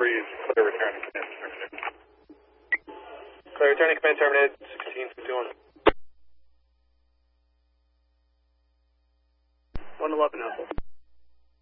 Breeze, clear return to command terminated. Clear return to command terminated, 1651. 111 Alpha.